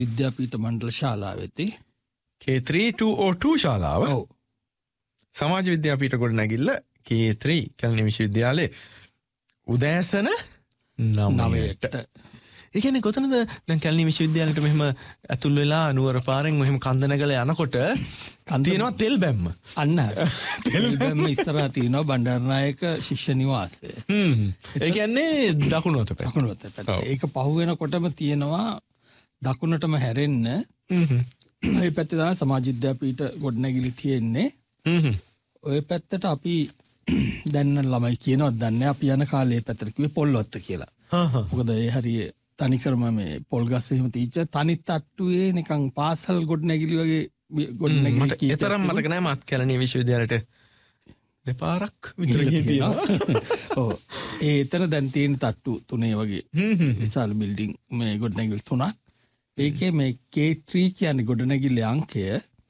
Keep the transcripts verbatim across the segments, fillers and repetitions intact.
විද්‍යාපීඨ මණ්ඩල ශාලාවෙති K three two oh two ශාලාව. ඔව්. සමාජ විද්‍යාපීඨ ගොඩනැගිල්ල K three කැලණි විශ්වවිද්‍යාලයේ උදෑසන නවයට. ඒ කියන්නේ කොතනද දැන් කැලණි විශ්වවිද්‍යාලයට මෙහෙම ඇතුල් වෙලා නුවර පාරෙන් මෙහෙම කන්ද නැගලා යනකොට තියෙනවා තෙල් බැම්ම. අන්න තෙල් බැම්ම ඉස්සරහා තියෙනවා බණ්ඩාරනායක ශිෂ්‍ය නිවාසය. හ්ම්. ඒ කියන්නේ දකුණු අත පැත්ත. දකුණු අත පැත්ත. ඒක පහු වෙනකොටම තියෙනවා දකුණටම හැරෙන්න. හ්ම්. මේ පැත්තේ තමයි සමාජ විද්‍යාපීඨ ගොඩනැගිලි තියෙන්නේ. හ්ම්. ඔය පැත්තට අපි දැන් ළමයි කියනවත් දන්නේ අපි යන කාලේ පැත්තට කිව්වේ පොල්වත්ත කියලා. හා හා. මොකද ඒ හරිය තනිකරම මේ පොල් ගස් එහෙම තීච්ච තනි තට්ටුවේ නිකන් පාසල් ගොඩනැගිලි වගේ ගොඩනැගිලි මට ඒතරම් මතක නෑ මාත් කැලණි විශ්වවිද්‍යාලයට දෙපාරක් විතර ගිහින් ඔව් ඒ එතන දැන් තියෙන තට්ටු තුනේ වගේ විශාල බිල්ඩින් මේ ගොඩනැගිලි තුනක්. ඒකේ මේ K three කියන්නේ ගොඩනැගිල්ලේ අංකය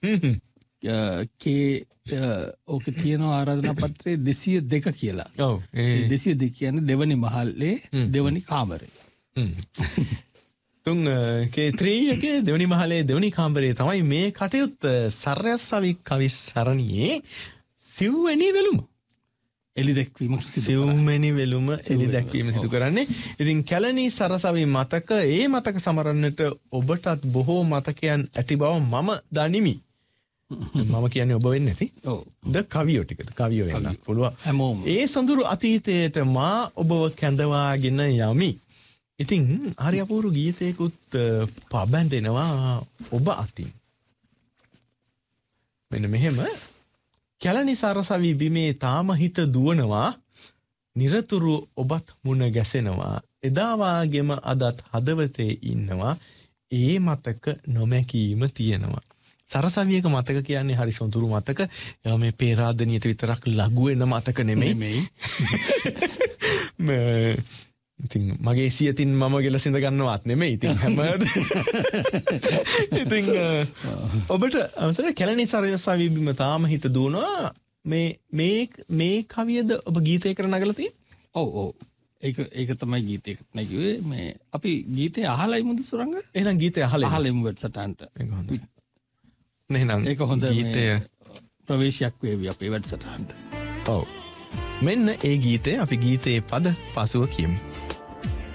K ඕකේ තියෙනවා ආරාධනා පත්‍රයේ දෙසිය දෙක කියලා. ඔව් ඒ දෙසිය දෙක කියන්නේ දෙවනි මහල්ලේ දෙවනි කාමරේ. තුන් K three එකේ දෙවනි මහලේ දෙවනි කාමරේ තමයි මේ කටයුත්ත සර්යස්සවි කවි සරණියේ සිව්වැනි වෙලුම එලි දැක්වීම සිව්වැනි වෙලුම එලි දැක්වීම සිදු කරන්නේ. ඉතින් කැලණි සරසවි මතක ඒ මතක සමරන්නට ඔබටත් බොහෝ මතකයන් ඇති බව මම දනිමි. මම කියන්නේ ඔබ වෙන්නේ නැති. ඔව්. ද කවියෝ ටිකද කවියෝ වෙන්න පුළුවන්. හැමෝම. ඒ සොඳුරු අතීතයට මා ඔබව කැඳවාගෙන යමි. ඉතින් හරි අපූරු ගීතයකුත් පබැඳෙනවා ඔබ අතින්. මෙන්න මෙහෙම කැලණි සරසවි බිමේ තාම හිත දුවනවා නිරතුරු ඔබත් මුණ ගැසෙනවා එදා වාගේම අදත් හදවතේ ඉන්නවා ඒ මතක නොමැකීම තියෙනවා. සරසවියක මතක කියන්නේ හරි සොඳුරු මතක. ඒවා මේ පේරාදෙනියට විතරක් ලඝු වෙන මතක නෙමෙයි. ඉතින් මගේ සියතින් මම ගෙලසිඳ ගන්නවත් නෙමෙයි. ඉතින් හැම ඉතින් ඔබට අමතර කැලණි සරසවි බිම තාම හිත දුවනවා මේ මේ මේ කවියද ඔබ ගීතයකට නගලා තියෙන්නේ? ඔව් ඔව්. ඒක ඒක තමයි ගීතයකට නැගුවේ. මේ අපි ගීතේ අහලයි මුද සුරංග? එහෙනම් ගීතේ අහලා අහලෙමු වැඩසටහනට. ඒක හොඳයි. එහෙනම් ඒක හොඳ ගීතය ප්‍රවේශයක් වේවි අපේ වැඩසටහනට. ඔව්. මෙන්න ඒ ගීතය අපි ගීතේ පද පසුව කියමු.